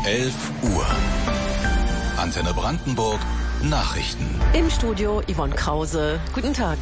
11 Uhr. Antenne Brandenburg, Nachrichten. Im Studio Yvonne Krause. Guten Tag.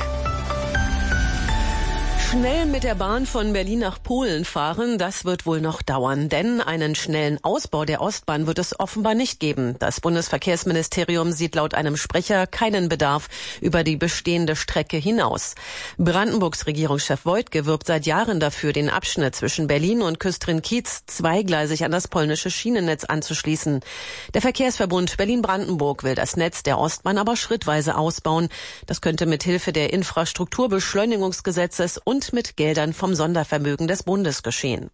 Schnell mit der Bahn von Berlin nach Polen fahren, das wird wohl noch dauern, denn einen schnellen Ausbau der Ostbahn wird es offenbar nicht geben. Das Bundesverkehrsministerium sieht laut einem Sprecher keinen Bedarf über die bestehende Strecke hinaus. Brandenburgs Regierungschef Woidke wirbt seit Jahren dafür, den Abschnitt zwischen Berlin und Küstrin-Kiez zweigleisig an das polnische Schienennetz anzuschließen. Der Verkehrsverbund Berlin-Brandenburg will das Netz der Ostbahn aber schrittweise ausbauen. Das könnte mit Hilfe der Infrastrukturbeschleunigungsgesetzes und mit Geldern vom Sondervermögen des Bundes geschehen.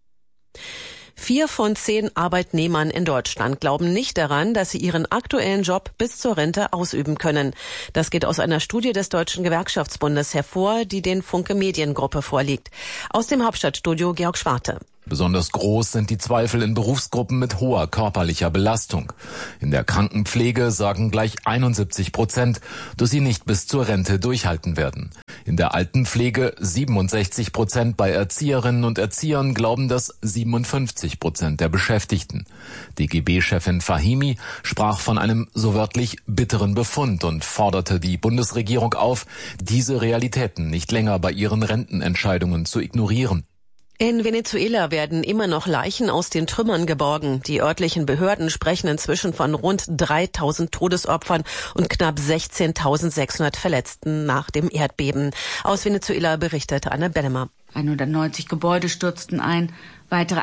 4 von 10 Arbeitnehmern in Deutschland glauben nicht daran, dass sie ihren aktuellen Job bis zur Rente ausüben können. Das geht aus einer Studie des Deutschen Gewerkschaftsbundes hervor, die den Funke Mediengruppe vorliegt. Aus dem Hauptstadtstudio Georg Schwarte. Besonders groß sind die Zweifel in Berufsgruppen mit hoher körperlicher Belastung. In der Krankenpflege sagen gleich 71%, dass sie nicht bis zur Rente durchhalten werden. In der Altenpflege 67%, bei Erzieherinnen und Erziehern glauben das 57% der Beschäftigten. DGB-Chefin Fahimi sprach von einem so wörtlich bitteren Befund und forderte die Bundesregierung auf, diese Realitäten nicht länger bei ihren Rentenentscheidungen zu ignorieren. In Venezuela werden immer noch Leichen aus den Trümmern geborgen. Die örtlichen Behörden sprechen inzwischen von rund 3.000 Todesopfern und knapp 16.600 Verletzten nach dem Erdbeben. Aus Venezuela berichtete Anne Bellemer. 190 Gebäude stürzten ein, weitere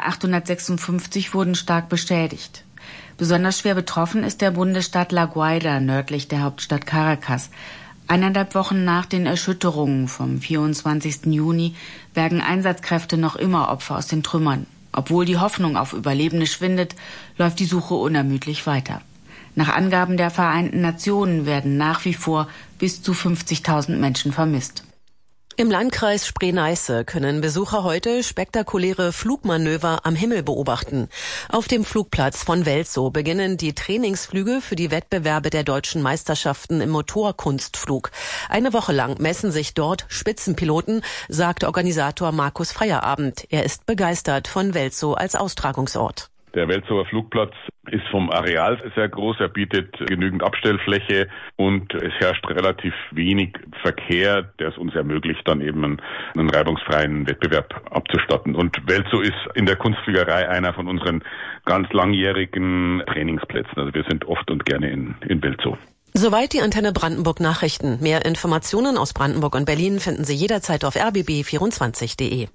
856 wurden stark beschädigt. Besonders schwer betroffen ist der Bundesstaat La Guaira, nördlich der Hauptstadt Caracas. 1,5 Wochen nach den Erschütterungen vom 24. Juni bergen Einsatzkräfte noch immer Opfer aus den Trümmern. Obwohl die Hoffnung auf Überlebende schwindet, läuft die Suche unermüdlich weiter. Nach Angaben der Vereinten Nationen werden nach wie vor bis zu 50.000 Menschen vermisst. Im Landkreis Spree-Neiße können Besucher heute spektakuläre Flugmanöver am Himmel beobachten. Auf dem Flugplatz von Welzow beginnen die Trainingsflüge für die Wettbewerbe der deutschen Meisterschaften im Motorkunstflug. Eine Woche lang messen sich dort Spitzenpiloten, sagt Organisator Markus Feierabend. Er ist begeistert von Welzow als Austragungsort. Der Welzower Flugplatz ist vom Areal sehr groß, er bietet genügend Abstellfläche und es herrscht relativ wenig Verkehr, der es uns ermöglicht, dann eben einen reibungsfreien Wettbewerb abzustatten. Und Welzow ist in der Kunstfliegerei einer von unseren ganz langjährigen Trainingsplätzen. Also wir sind oft und gerne in Welzow. Soweit die Antenne Brandenburg Nachrichten. Mehr Informationen aus Brandenburg und Berlin finden Sie jederzeit auf rbb24.de.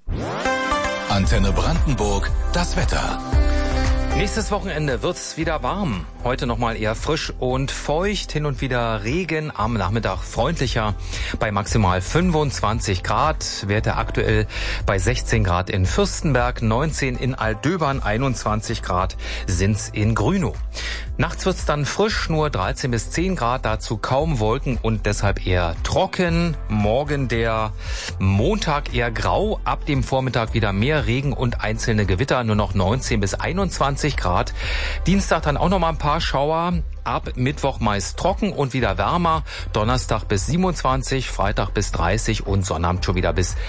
Antenne Brandenburg, das Wetter. Nächstes Wochenende wird's wieder warm. Heute nochmal eher frisch und feucht, hin und wieder Regen, am Nachmittag freundlicher bei maximal 25 Grad. Werte aktuell bei 16 Grad in Fürstenberg, 19 in Altdöbern, 21 Grad sind's in Grünow. Nachts wird's dann frisch, nur 13 bis 10 Grad, dazu kaum Wolken und deshalb eher trocken. Morgen der Montag eher grau, ab dem Vormittag wieder mehr Regen und einzelne Gewitter, nur noch 19 bis 21 Grad. Dienstag dann auch noch mal ein paar Schauer. Ab Mittwoch meist trocken und wieder wärmer. Donnerstag bis 27, Freitag bis 30 und Sonnabend schon wieder bis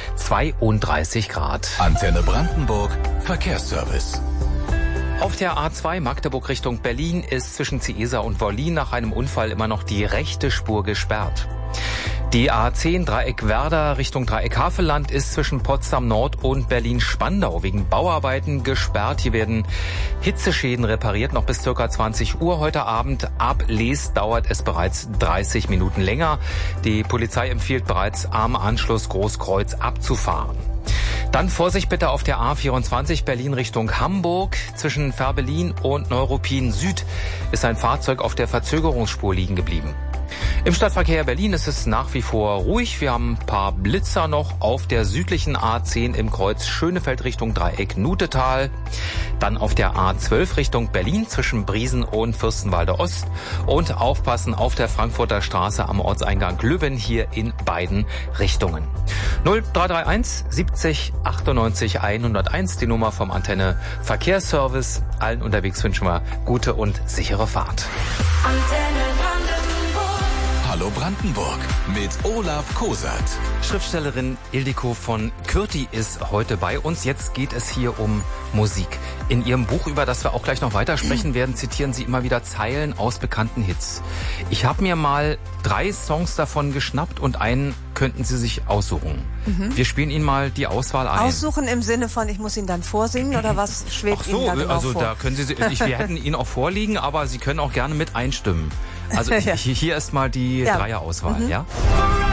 32 Grad. Antenne Brandenburg, Verkehrsservice. Auf der A2 Magdeburg Richtung Berlin ist zwischen Ciesa und Wollin nach einem Unfall immer noch die rechte Spur gesperrt. Die A10 Dreieck Werder Richtung Dreieck Havelland ist zwischen Potsdam Nord und Berlin-Spandau wegen Bauarbeiten gesperrt. Hier werden Hitzeschäden repariert, noch bis ca. 20 Uhr heute Abend. Ab Les dauert es bereits 30 Minuten länger. Die Polizei empfiehlt bereits am Anschluss Großkreuz abzufahren. Dann Vorsicht bitte auf der A24 Berlin Richtung Hamburg. Zwischen Fährberlin und Neuruppin Süd ist ein Fahrzeug auf der Verzögerungsspur liegen geblieben. Im Stadtverkehr Berlin ist es nach wie vor ruhig. Wir haben ein paar Blitzer noch auf der südlichen A10 im Kreuz Schönefeld Richtung Dreieck Nutetal. Dann auf der A12 Richtung Berlin zwischen Briesen und Fürstenwalde Ost. Und aufpassen auf der Frankfurter Straße am Ortseingang Löwen hier in beiden Richtungen. 0331 70 98 101, die Nummer vom Antenne Verkehrsservice. Allen unterwegs wünschen wir gute und sichere Fahrt. Hallo Hallo Brandenburg mit Olaf Kosert. Schriftstellerin Ildiko von Kürti ist heute bei uns. Jetzt geht es hier um Musik. In Ihrem Buch, über das wir auch gleich noch weitersprechen werden, zitieren Sie immer wieder Zeilen aus bekannten Hits. Ich habe mir mal 3 Songs davon geschnappt und einen könnten Sie sich aussuchen. Wir spielen Ihnen mal die Auswahl ein. Aussuchen im Sinne von, ich muss ihn dann vorsingen oder was schwebt Ihnen da genau vor? Da können Sie, wir hätten ihn auch vorliegen, aber Sie können auch gerne mit einstimmen. Also hier ist mal die Dreierauswahl, ja?